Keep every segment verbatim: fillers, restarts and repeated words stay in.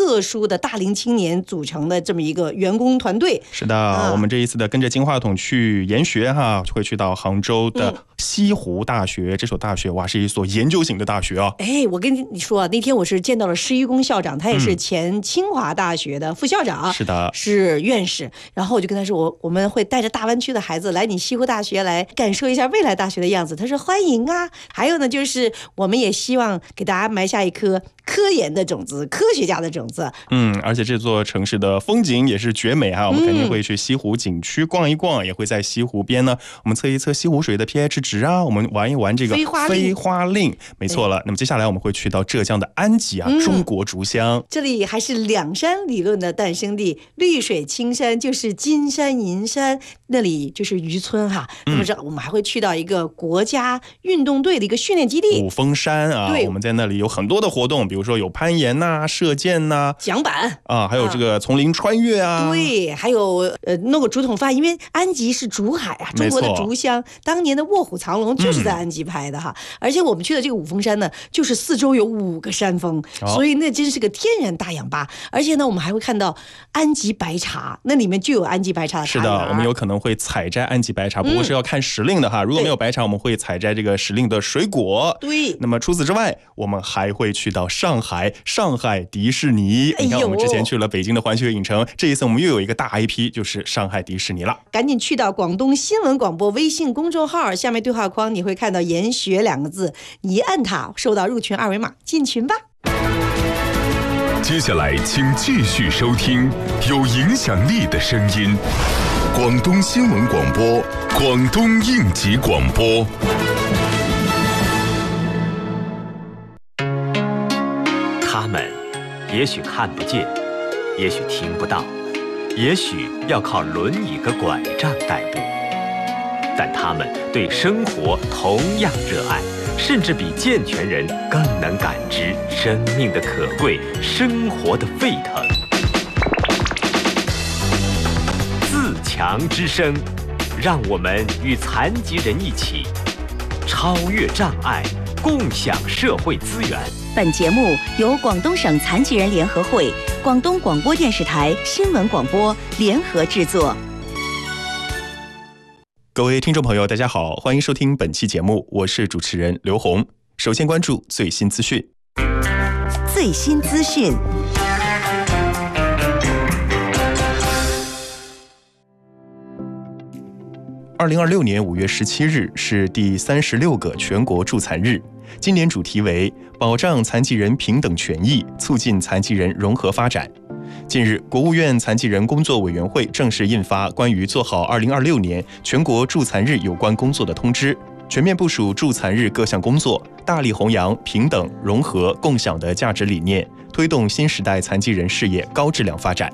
特殊的大龄青年组成的这么一个员工团队。 是的、啊、我们这一次的跟着金话筒去研学哈，会去到杭州的西湖大学、嗯、这所大学哇是一所研究型的大学啊。 哎，我跟你说啊，那天我是见到了施一公校长，他也是前清华大学的副校长、 嗯、是的， 是院士。然后我就跟他说，我我们会带着大湾区的孩子来你西湖大学来感受一下未来大学的样子。他说欢迎啊。还有呢，就是我们也希望给大家埋下一颗科研的种子，科学家的种子。 嗯，而且这座城市的风景也是绝美哈，我们肯定会去西湖景区逛一逛，嗯、也会在西湖边呢，我们测一测西湖水的 pH 值啊，我们玩一玩这个飞花令。 飞花令，没错了。那么接下来我们会去到浙江的安吉啊，嗯、中国竹乡。 这里还是两山理论的诞生地，绿水青山就是金山银山，那里就是渔村哈。嗯、那么这我们还会去到一个国家运动队的一个训练基地， 五峰山啊，对，我们在那里有很多的活动，比如说有攀岩呐、啊、射箭呐、啊、 桨板啊，还有这个丛林穿越啊， 对，还有呃弄个竹筒饭，因为安吉是竹海啊，中国的竹乡，当年的《卧虎藏龙》就是在安吉拍的哈。嗯、而且我们去的这个五峰山呢，就是四周有五个山峰，哦、所以那真是个天然大氧吧。而且呢，我们还会看到安吉白茶，那里面就有安吉白茶的茶园。 是的，我们有可能会采摘安吉白茶，不过是要看时令的哈。嗯、如果没有白茶，我们会采摘这个时令的水果。 对。 那么除此之外，我们还会去到上海，上海迪士尼。哎、你看，我们之前去了北京的环球影城，这一次我们又有一个大 I P， 就是上海迪士尼了。 赶紧去到广东新闻广播微信公众号，下面对话框你会看到研学两个字，你一按它，收到入群二维码，进群吧。 接下来请继续收听有影响力的声音，广东新闻广播，广东应急广播。 他们也许看不见，也许听不到，也许要靠轮椅和拐杖代步，但他们对生活同样热爱，甚至比健全人更能感知生命的可贵，生活的沸腾。自强之声，让我们与残疾人一起超越障碍，共享社会资源。 本节目由广东省残疾人联合会、广东广播电视台新闻广播联合制作。 各位听众朋友，大家好，欢迎收听本期节目，我是主持人刘红。首先关注最新资讯。 最新资讯。 二零二六年五月十七日是第三十六个全国助残日，今年主题为保障残疾人平等权益，促进残疾人融合发展。近日，国务院残疾人工作委员会正式印发关于做好二零二六年全国助残日有关工作的通知，全面部署助残日各项工作，大力弘扬平等、融合、共享的价值理念，推动新时代残疾人事业高质量发展。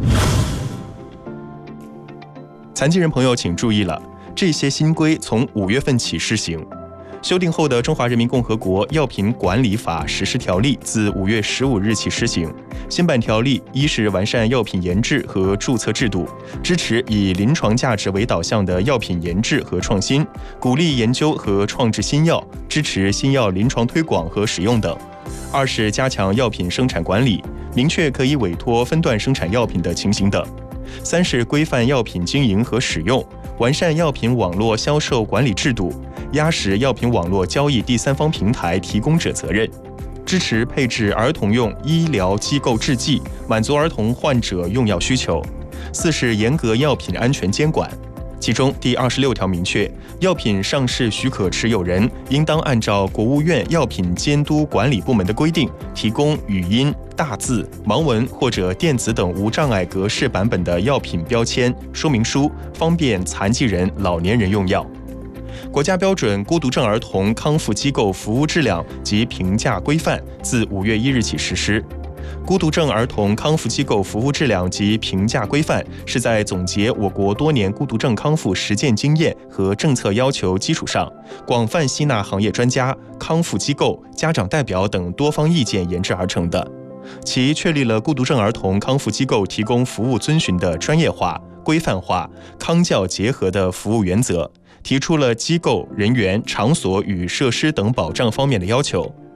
残疾人朋友请注意了，这些新规从五月份起施行。修订后的《中华人民共和国药品管理法实施条例》自五月十五日起施行。新版条例一是完善药品研制和注册制度，支持以临床价值为导向的药品研制和创新，鼓励研究和创制新药，支持新药临床推广和使用等。二是加强药品生产管理，明确可以委托分段生产药品的情形等。三是规范药品经营和使用，完善药品网络销售管理制度，压实药品网络交易第三方平台提供者责任，支持配置儿童用医疗机构制剂，满足儿童患者用药需求。四是严格药品安全监管，其中第二十六条明确，药品上市许可持有人应当按照国务院药品监督管理部门的规定，提供语音、大字、盲文或者电子等无障碍格式版本的药品标签、说明书，方便残疾人、老年人用药。国家标准孤独症儿童康复机构服务质量及评价规范自五月一日起实施。孤独症儿童康复机构服务质量及评价规范是在总结我国多年孤独症康复实践经验和政策要求基础上，广泛吸纳行业专家、康复机构、家长代表等多方意见研制而成的。其确立了孤独症儿童康复机构提供服务遵循的专业化、规范化、康教结合的服务原则，提出了机构、人员、场所与设施等保障方面的要求，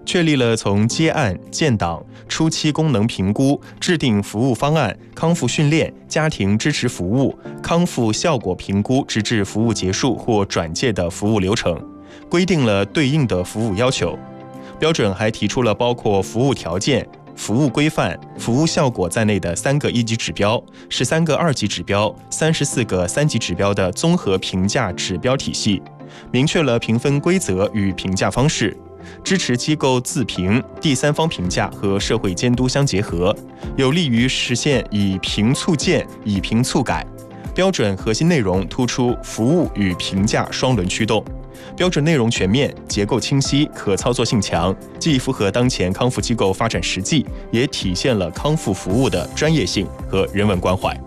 确立了从接案、建档、初期功能评估、制定服务方案、康复训练、家庭支持服务、康复效果评估，直至服务结束或转介的服务流程，规定了对应的服务要求。标准还提出了包括服务条件、服务规范、服务效果在内的三个一级指标、十三个二级指标、三十四个三级指标的综合评价指标体系，明确了评分规则与评价方式，支持机构自评、第三方评价和社会监督相结合，有利于实现以评促建、以评促改。标准核心内容突出服务与评价双轮驱动，标准内容全面、结构清晰、可操作性强，既符合当前康复机构发展实际，也体现了康复服务的专业性和人文关怀。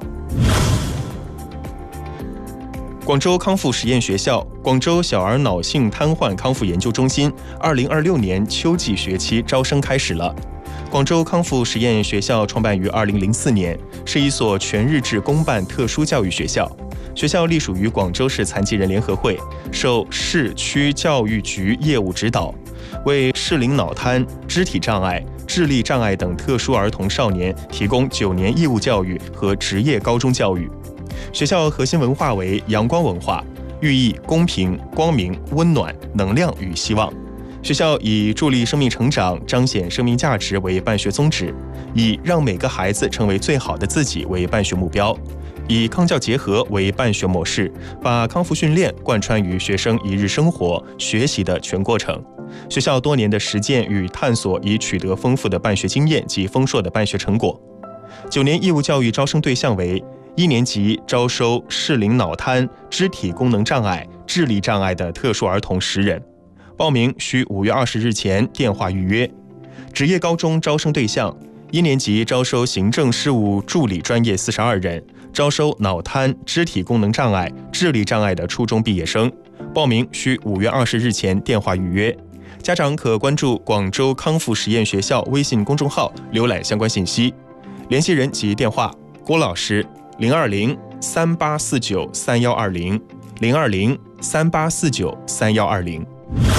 广州康复实验学校、广州小儿脑性瘫痪康复研究中心二零二六年秋季学期招生开始了。广州康复实验学校创办于二零零四年，是一所全日制公办特殊教育学校。学校隶属于广州市残疾人联合会，受市区教育局业务指导，为适龄脑瘫、肢体障碍、智力障碍等特殊儿童少年提供九年义务教育和职业高中教育。学校核心文化为阳光文化，寓意公平、光明、温暖、能量与希望。学校以助力生命成长、彰显生命价值为办学宗旨，以让每个孩子成为最好的自己为办学目标，以康教结合为办学模式，把康复训练贯穿于学生一日生活、学习的全过程。学校多年的实践与探索，已取得丰富的办学经验及丰硕的办学成果。九年义务教育招生对象为一年级招收适龄脑瘫、肢体功能障碍、智力障碍的特殊儿童十人，报名需五月二十日前电话预约。职业高中招生对象，一年级招收行政事务助理专业四十二人，招收脑瘫、肢体功能障碍、智力障碍的初中毕业生，报名需五月二十日前电话预约。家长可关注广州康复实验学校微信公众号浏览相关信息。联系人及电话：郭老师零二零三八四九三幺二零零二零三八四九三幺二零。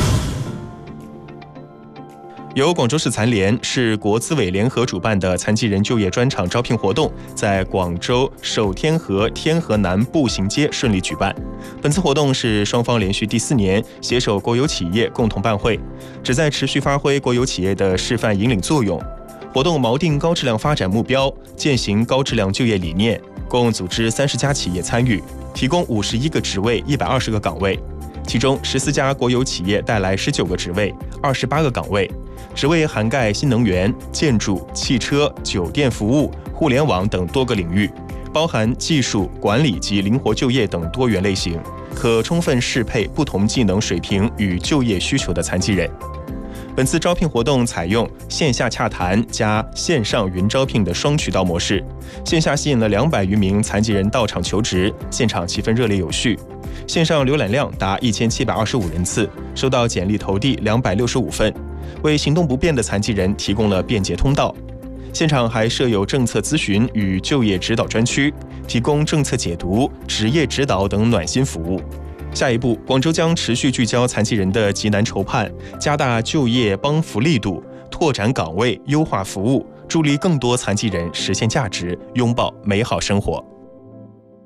由广州市残联、市国资委联合主办的残疾人就业专场招聘活动在广州首天河天河南步行街顺利举办。本次活动是双方连续第四年携手国有企业共同办会，旨在持续发挥国有企业的示范引领作用。活动锚定高质量发展目标，践行高质量就业理念，共组织三十家企业参与，提供五十一个职位、一百二十个岗位。其中十四家国有企业带来十九个职位、二十八个岗位，职位涵盖新能源、建筑、汽车、酒店服务、互联网等多个领域，包含技术、管理及灵活就业等多元类型，可充分适配不同技能水平与就业需求的残疾人。本次招聘活动采用线下洽谈加线上云招聘的双渠道模式，线下吸引了两百余名残疾人到场求职，现场气氛热烈有序。线上浏览量达一千七百二十五人次，收到简历投递两百六十五份，为行动不便的残疾人提供了便捷通道。现场还设有政策咨询与就业指导专区，提供政策解读、职业指导等暖心服务。下一步，广州将持续聚焦残疾人的急难筹盼，加大就业帮扶力度，拓展岗位，优化服务，助力更多残疾人实现价值，拥抱美好生活。